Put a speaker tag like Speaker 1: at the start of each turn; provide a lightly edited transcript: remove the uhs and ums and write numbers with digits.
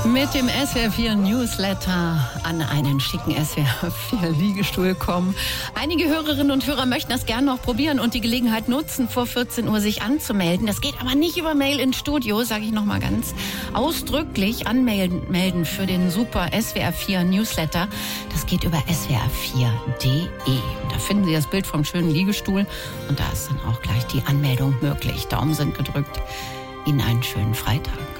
Speaker 1: Mit dem SWR4 Newsletter an einen schicken SWR4 Liegestuhl kommen. Einige Hörerinnen und Hörer möchten das gerne noch probieren und die Gelegenheit nutzen, vor 14 Uhr sich anzumelden. Das geht aber nicht über Mail ins Studio, sage ich nochmal ganz ausdrücklich. Anmelden für den super SWR4 Newsletter. Das geht über swr4.de. Da finden Sie das Bild vom schönen Liegestuhl und da ist dann auch gleich die Anmeldung möglich. Daumen sind gedrückt. Ihnen einen schönen Freitag.